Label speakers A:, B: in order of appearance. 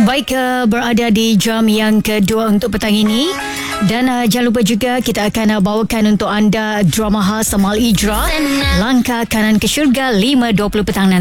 A: Baik, berada di jam yang kedua untuk petang ini. Dan jangan lupa juga kita akan bawakan untuk anda drama khas Amal Ijra, Langkah Kanan ke Syurga 5.20 petang nanti.